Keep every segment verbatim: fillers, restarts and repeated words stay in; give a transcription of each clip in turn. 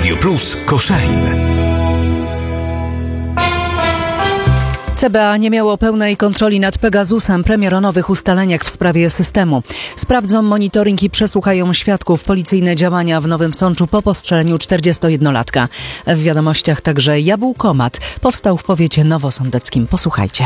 Radio Plus Koszalin. C B A nie miało pełnej kontroli nad Pegasusem. Premier o nowych ustaleniach w sprawie systemu. Sprawdzą monitoring i przesłuchają świadków. Policyjne działania w Nowym Sączu po postrzeleniu czterdziestojednolatka. W wiadomościach także Jabłkomat powstał w powiecie nowosądeckim. Posłuchajcie.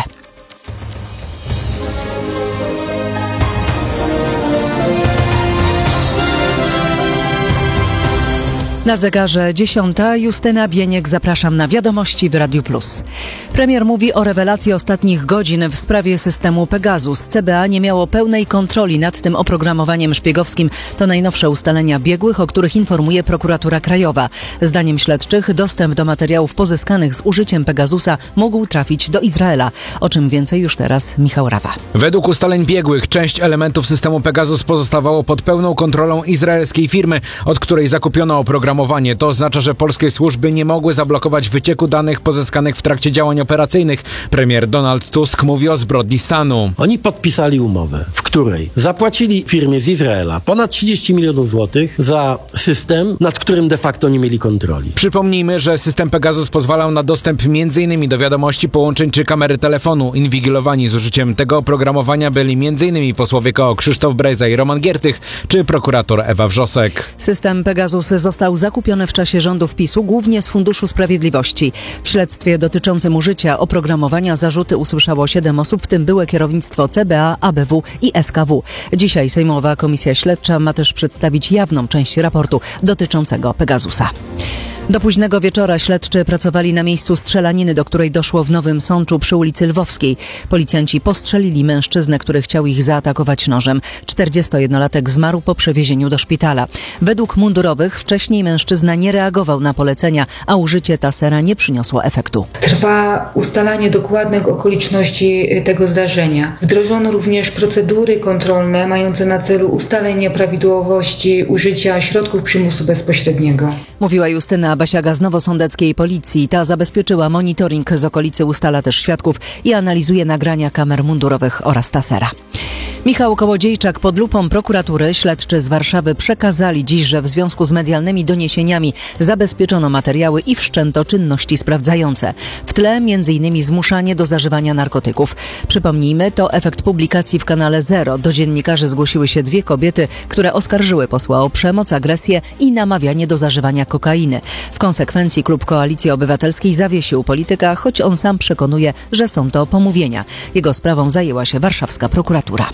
Na zegarze dziesiąta. Justyna Bieniek, zapraszam na wiadomości w Radiu Plus. Premier mówi o rewelacji ostatnich godzin w sprawie systemu Pegasus. C B A nie miało pełnej kontroli nad tym oprogramowaniem szpiegowskim. To najnowsze ustalenia biegłych, o których informuje prokuratura krajowa. Zdaniem śledczych dostęp do materiałów pozyskanych z użyciem Pegasusa mógł trafić do Izraela. O czym więcej już teraz Michał Rawa. Według ustaleń biegłych część elementów systemu Pegasus pozostawało pod pełną kontrolą izraelskiej firmy, od której zakupiono oprogramowanie. To oznacza, że polskie służby nie mogły zablokować wycieku danych pozyskanych w trakcie działań operacyjnych. Premier Donald Tusk mówi o zbrodni stanu. Oni podpisali umowę, w której zapłacili firmie z Izraela ponad trzydzieści milionów złotych za system, nad którym de facto nie mieli kontroli. Przypomnijmy, że system Pegasus pozwalał na dostęp m.in. do wiadomości, połączeń czy kamery telefonu. Inwigilowani z użyciem tego oprogramowania byli m.in. posłowie K O Krzysztof Brejza i Roman Giertych, czy prokurator Ewa Wrzosek. System Pegasus został zakupiony w czasie rządów PiSu, głównie z Funduszu Sprawiedliwości. W śledztwie dotyczącym użycia oprogramowania zarzuty usłyszało siedem osób, w tym byłe kierownictwo C B A, A B W i S K W. Dzisiaj Sejmowa Komisja Śledcza ma też przedstawić jawną część raportu dotyczącego Pegasusa. Do późnego wieczora śledczy pracowali na miejscu strzelaniny, do której doszło w Nowym Sączu przy ulicy Lwowskiej. Policjanci postrzelili mężczyznę, który chciał ich zaatakować nożem. czterdziestojednolatek zmarł po przewiezieniu do szpitala. Według mundurowych wcześniej mężczyzna nie reagował na polecenia, a użycie tasera nie przyniosło efektu. Trwa ustalanie dokładnych okoliczności tego zdarzenia. Wdrożono również procedury kontrolne mające na celu ustalenie prawidłowości użycia środków przymusu bezpośredniego. Mówiła Justyna Basiaga z nowosądeckiej policji. Ta zabezpieczyła monitoring z okolicy, ustala też świadków i analizuje nagrania kamer mundurowych oraz tasera. Michał Kołodziejczak pod lupą prokuratury. Śledczy z Warszawy przekazali dziś, że w związku z medialnymi doniesieniami zabezpieczono materiały i wszczęto czynności sprawdzające. W tle między innymi zmuszanie do zażywania narkotyków. Przypomnijmy, to efekt publikacji w kanale Zero. Do dziennikarzy zgłosiły się dwie kobiety, które oskarżyły posła o przemoc, agresję i namawianie do zażywania kokainy. W konsekwencji klub Koalicji Obywatelskiej zawiesił polityka, choć on sam przekonuje, że są to pomówienia. Jego sprawą zajęła się warszawska prokuratura.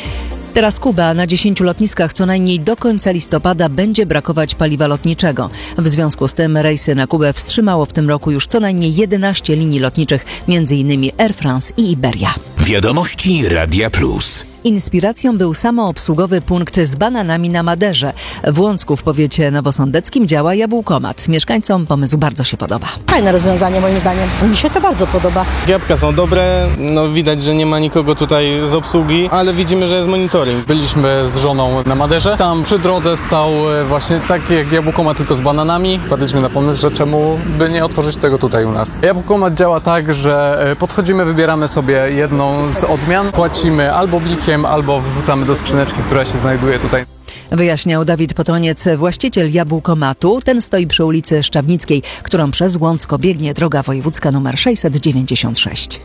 Teraz Kuba. Na dziesięciu lotniskach co najmniej do końca listopada będzie brakować paliwa lotniczego. W związku z tym rejsy na Kubę wstrzymało w tym roku już co najmniej jedenaście linii lotniczych, między innymi Air France i Iberia. Wiadomości Radia Plus. Inspiracją był samoobsługowy punkt z bananami na Maderze. W Łącku w powiecie nowosądeckim działa Jabłkomat. Mieszkańcom pomysł bardzo się podoba. Fajne rozwiązanie moim zdaniem. Mi się to bardzo podoba. Jabłka są dobre, no widać, że nie ma nikogo tutaj z obsługi, ale widzimy, że jest monitoring. Byliśmy z żoną na Maderze. Tam przy drodze stał właśnie taki jak Jabłkomat, tylko z bananami. Wpadliśmy na pomysł, że czemu by nie otworzyć tego tutaj u nas. Jabłkomat działa tak, że podchodzimy, wybieramy sobie jedną z odmian, płacimy albo blikiem, albo wrzucamy do skrzyneczki, która się znajduje tutaj. Wyjaśniał Dawid Potoniec, właściciel Jabłkomatu. Ten stoi przy ulicy Szczawnickiej, którą przez Łącko biegnie droga wojewódzka nr sześćset dziewięćdziesiąt sześć.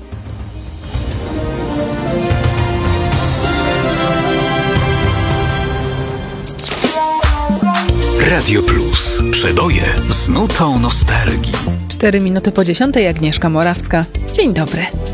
Radio Plus. Przeboje z nutą nostalgii. Cztery minuty po dziesiątej. Agnieszka Morawska. Dzień dobry.